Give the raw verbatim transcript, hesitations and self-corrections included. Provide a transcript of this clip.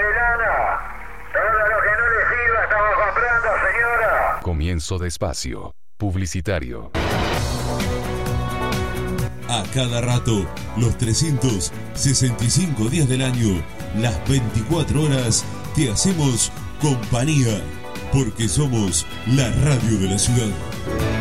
de lana. Todo lo que no le sirva estamos comprando, señora. Comienzo de espacio publicitario. A cada rato, los trescientos sesenta y cinco días del año, las veinticuatro horas, te hacemos compañía, porque somos la radio de la ciudad.